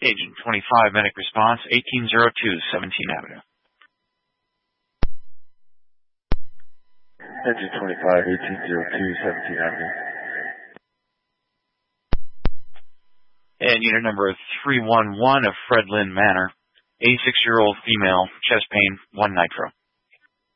Agent 25, medic response, 1802 17th Avenue. Agent 25, 1802 17th Avenue. And unit number 311 of Fred Lynn Manor, 86-year-old female, chest pain, 1 nitro.